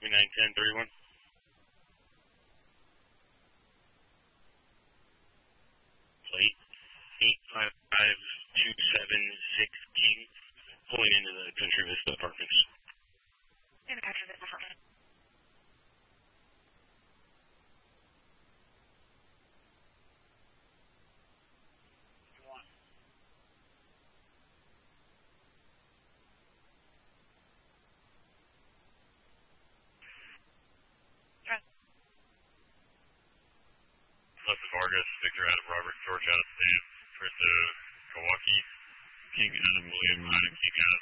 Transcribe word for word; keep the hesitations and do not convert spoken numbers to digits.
nine ten thirty-one. Plate eight five five two seven six King, pulling into the Country Vista Apartments. In the Country Vista Apartment. Left of Vargas, Victor Adam, Robert, George Adam, Dave, Chris, uh, Kawaki, King Adam, William, Adam, King Adam.